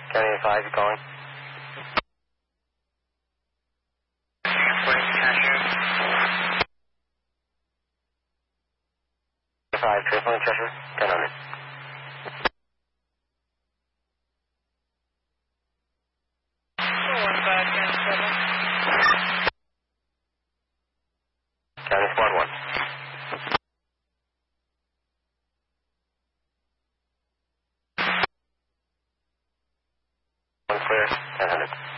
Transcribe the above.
County 5, you calling? Five, Tripoli, Cheshire, 1000. County Squad 1. One clear, 1000.